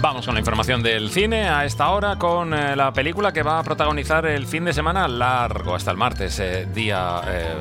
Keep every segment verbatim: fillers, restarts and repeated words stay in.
Vamos con la información del cine a esta hora con eh, la película que va a protagonizar el fin de semana largo hasta el martes, eh, día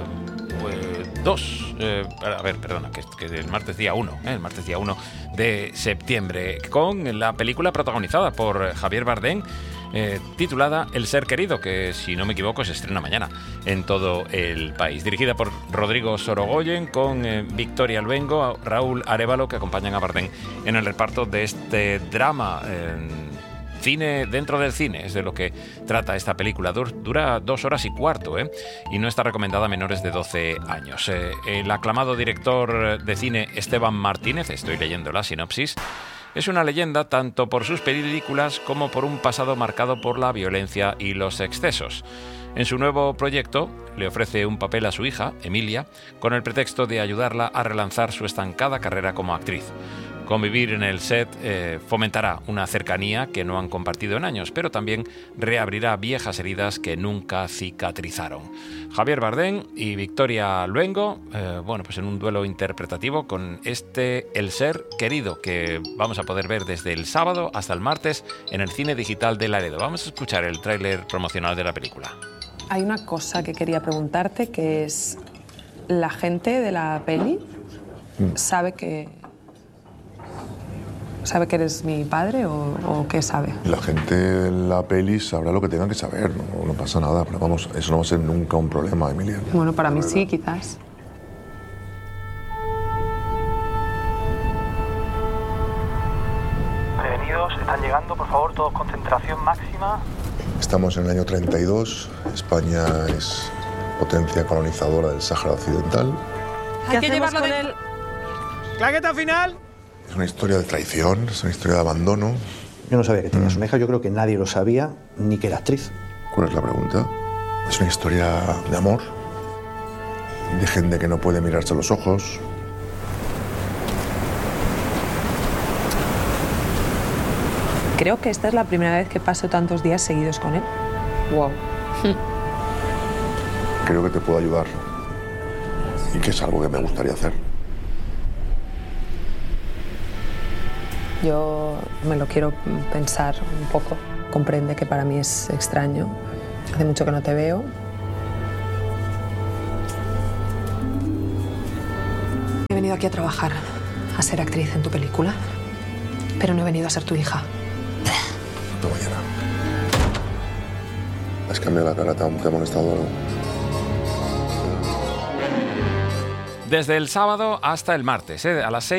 dos. Eh, eh, a ver, perdona, que, que el martes día uno, eh, el martes día uno de septiembre, con la película protagonizada por Javier Bardem, eh, titulada El ser querido, que si no me equivoco se estrena mañana en todo el país. Dirigida por Rodrigo Sorogoyen, con eh, Victoria Luengo, Raúl Arévalo, que acompañan a Bardem en el reparto de este drama. Eh, Cine dentro del cine es de lo que trata esta película. Dura dos horas y cuarto, ¿eh? Y no está recomendada a menores de doce años. Eh, el aclamado director de cine Esteban Martínez, estoy leyendo la sinopsis, es una leyenda tanto por sus películas como por un pasado marcado por la violencia y los excesos. En su nuevo proyecto le ofrece un papel a su hija, Emilia, con el pretexto de ayudarla a relanzar su estancada carrera como actriz. Convivir en el set eh, fomentará una cercanía que no han compartido en años, pero también reabrirá viejas heridas que nunca cicatrizaron. Javier Bardem y Victoria Luengo, eh, bueno, pues en un duelo interpretativo con este El ser querido, que vamos a poder ver desde el sábado hasta el martes en el cine digital de Laredo. Vamos a escuchar el tráiler promocional de la película. Hay una cosa que quería preguntarte, que es, ¿la gente de la peli sabe que... ¿Sabe que eres mi padre o, o qué sabe? La gente en la peli sabrá lo que tengan que saber, no, no pasa nada, pero vamos, eso no va a ser nunca un problema, Emilia. Bueno, para mí sí, quizás. Prevenidos, están llegando, por favor, todos concentración máxima. Estamos en el año treinta y dos, España es potencia colonizadora del Sáhara Occidental. Hay que llevarlo con él. ¿Claqueta final? Es una historia de traición, es una historia de abandono. Yo no sabía que tenías mm. una hija, yo creo que nadie lo sabía, ni que era actriz. ¿Cuál es la pregunta? Es una historia de amor, de gente que no puede mirarse a los ojos. Creo que esta es la primera vez que paso tantos días seguidos con él. Wow. Creo que te puedo ayudar y que es algo que me gustaría hacer. Yo me lo quiero pensar un poco. Comprende que para mí es extraño. Hace mucho que no te veo. He venido aquí a trabajar, a ser actriz en tu película, pero no he venido a ser tu hija. Hasta mañana. ¿Has cambiado la cara? ¿Te ha molestado algo? Desde el sábado hasta el martes, ¿eh? A las seis.